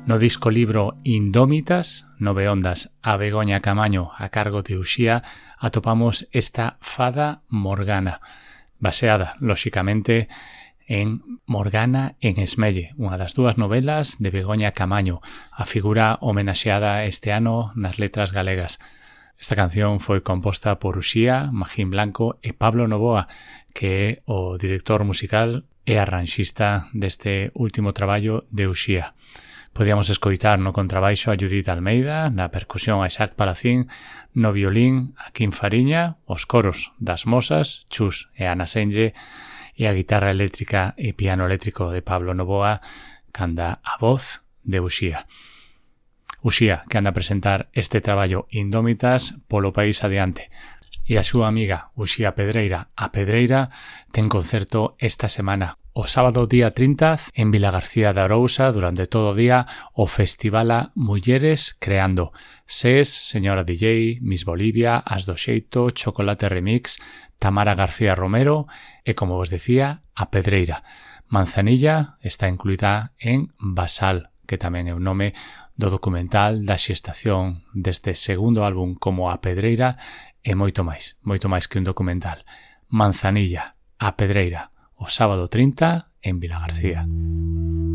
No disco libro Indómitas, 9 ondas a Begoña Camaño a cargo de Uxía, atopamos esta Fada Morgana, baseada, lóxicamente, en Morgana en Esmelle, unha das dúas novelas de Begoña Camaño, a figura homenaxeada este ano nas letras galegas. Esta canción foi composta por Uxía, Magín Blanco e Pablo Novoa, que é o director musical e arranxista deste último traballo de Uxía. Podíamos escoitar no contrabaixo a Judith Almeida, na percusión a Isaac Palacín, no violín a Kim Fariña, os coros das Mosas, Chus e Ana Senlle, e a guitarra eléctrica e piano eléctrico de Pablo Novoa, canda a voz de Uxía. Uxía, que anda a presentar este traballo Indómitas polo país adiante. E a súa amiga Uxía Pedreira, a Pedreira, ten concerto esta semana. O sábado día 30 en Vilagarcía de Arousa, durante todo o día, o Festivala Mulleres Creando. SES, Señora DJ, Miss Bolivia, As do Xeito, Chocolate Remix, Tamara García Romero e, como vos decía, a Pedreira. Manzanilla está incluída en Basal, que tamén é un nome do documental da xestación deste segundo álbum como a Pedreira e moito máis que un documental. Manzanilla, a Pedreira, o sábado 30 en Vilagarcía.